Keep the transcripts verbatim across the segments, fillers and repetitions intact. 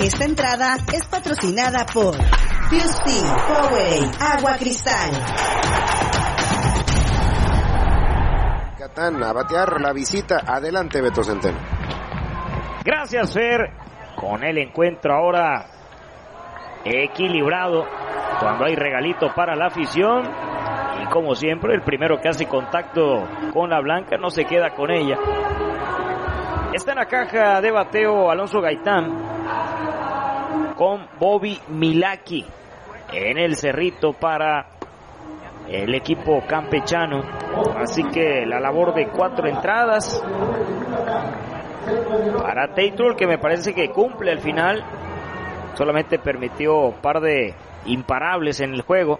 Esta entrada es patrocinada por Fusti, Powerade, Agua Cristal. Catán a batear la visita. Adelante, Beto Centeno. Gracias, Fer. Con el encuentro ahora equilibrado, cuando hay regalito para la afición. Y como siempre, el primero que hace contacto con la blanca no se queda con ella. Está en la caja de bateo Alonso Gaitán con Bobby Milaki en el cerrito para el equipo campechano. Así que la labor de cuatro entradas para Taylor, que me parece que cumple al final. Solamente permitió un par de imparables en el juego,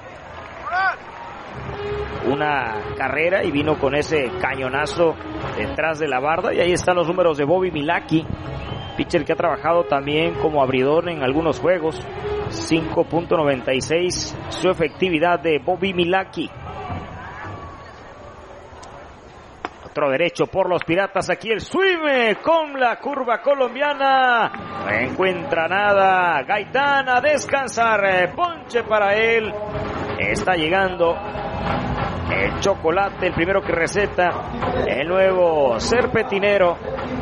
una carrera, y vino con ese cañonazo detrás de la barda. Y ahí están los números de Bobby Milaki, pitcher que ha trabajado también como abridor en algunos juegos. cinco punto noventa y seis su efectividad de Bobby Milaki. Otro derecho por los Piratas. Aquí el swing con la curva colombiana. No encuentra nada. Gaitán a descansar. Ponche para él. Está llegando el chocolate, el primero que receta el nuevo serpentinero.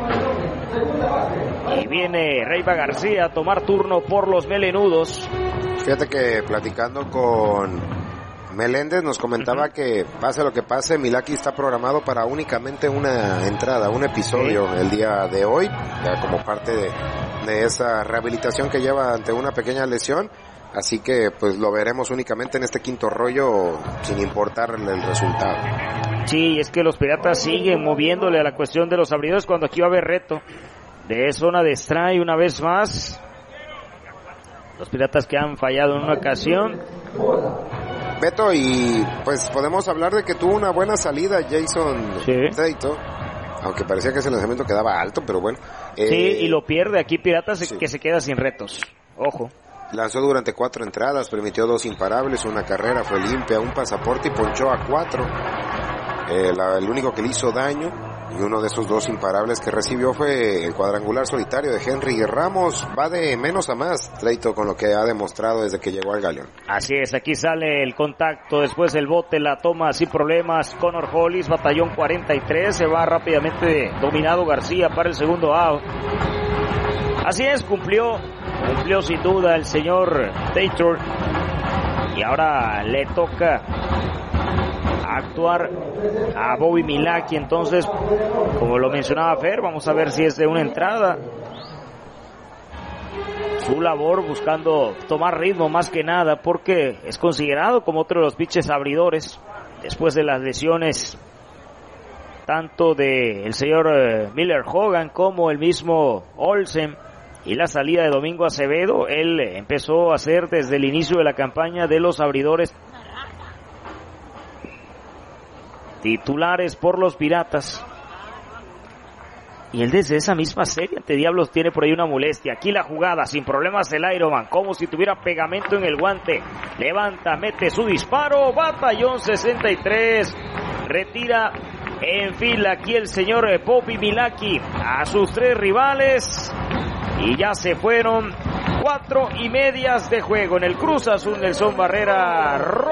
Y viene Reiva García a tomar turno por los melenudos. Fíjate que platicando con Meléndez nos comentaba uh-huh. que pase lo que pase, Milaki está programado para únicamente una entrada, un episodio sí. el día de hoy, ya como parte de, de esa rehabilitación que lleva ante una pequeña lesión. Así que pues lo veremos únicamente en este quinto rollo, sin importarle el resultado. Sí, es que los Piratas siguen moviéndole a la cuestión de los abridores, cuando aquí va a haber reto de zona de strike una vez más. Los Piratas que han fallado en una ocasión. Beto, y pues podemos hablar de que tuvo una buena salida Jason sí. Taito, aunque parecía que ese lanzamiento quedaba alto, pero bueno. Eh, sí, y lo pierde aquí Piratas, sí. que se queda sin retos. Ojo. Lanzó durante cuatro entradas, permitió dos imparables, una carrera, fue limpia, un pasaporte y ponchó a cuatro. Eh, la, el único que le hizo daño, y uno de esos dos imparables que recibió, fue el cuadrangular solitario de Henry Ramos. Va de menos a más, Treito, con lo que ha demostrado desde que llegó al Galeón. Así es, aquí sale el contacto, después el bote, la toma sin problemas. Connor Hollis, batallón cuarenta y tres, se va rápidamente dominado García para el segundo out. Así es, cumplió, cumplió sin duda el señor Taylor. Y ahora le toca actuar a Bobby Milaki. Entonces, como lo mencionaba Fer, vamos a ver si es de una entrada. Su labor buscando tomar ritmo más que nada, porque es considerado como otro de los pitchers abridores después de las lesiones tanto de el señor eh, Miller Hogan como el mismo Olsen y la salida de Domingo Acevedo. Él empezó a ser desde el inicio de la campaña de los abridores titulares por los Piratas. Y él desde esa misma serie ante Diablos tiene por ahí una molestia. Aquí la jugada, sin problemas el Ironman, como si tuviera pegamento en el guante. Levanta, mete su disparo, batallón sesenta y tres. Retira en fila aquí el señor Bobby Milaki a sus tres rivales. Y ya se fueron cuatro y medias de juego en el Cruz Azul. Nelson Barrera